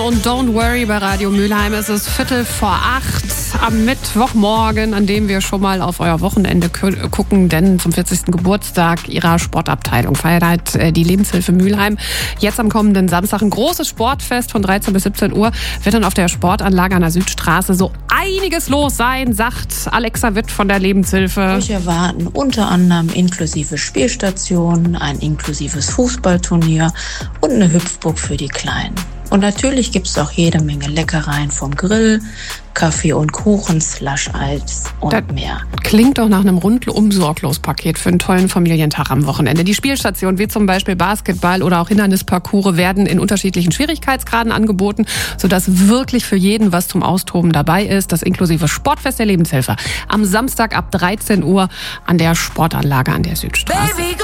Und Don't Worry bei Radio Mülheim. Es ist 7:45 am Mittwochmorgen, an dem wir schon mal auf euer Wochenende gucken, denn zum 40. Geburtstag ihrer Sportabteilung feiert halt die Lebenshilfe Mülheim. Jetzt am kommenden Samstag ein großes Sportfest von 13 bis 17 Uhr. Wird dann auf der Sportanlage an der Südstraße so einiges los sein, sagt Alexa Witt von der Lebenshilfe. Euch erwarten unter anderem inklusive Spielstationen, ein inklusives Fußballturnier und eine Hüpfburg für die Kleinen. Und natürlich gibt's auch jede Menge Leckereien vom Grill, Kaffee und Kuchen, Slush-Eis und mehr. Klingt doch nach einem Rundum-Sorglos-Paket für einen tollen Familientag am Wochenende. Die Spielstationen wie zum Beispiel Basketball oder auch Hindernisparcours werden in unterschiedlichen Schwierigkeitsgraden angeboten, sodass wirklich für jeden was zum Austoben dabei ist. Das inklusive Sportfest der Lebenshilfe am Samstag ab 13 Uhr an der Sportanlage an der Südstraße.